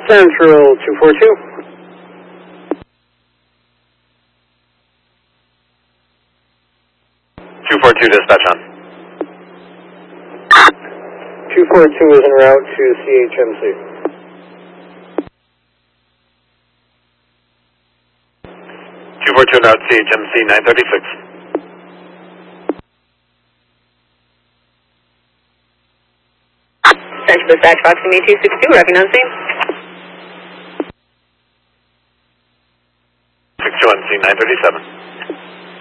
Central 242. 242 dispatch on. 242 is en route to CHMC. 242 en route CHMC 936. Central Dispatch, Proximity 262, Revving on scene. 62 on scene 937.